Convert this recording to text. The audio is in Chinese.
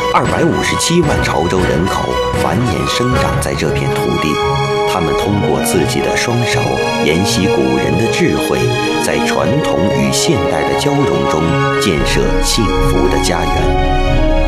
257万潮州人口繁衍生长在这片土地，他们通过自己的双手沿袭古人的智慧，在传统与现代的交融中建设幸福的家园。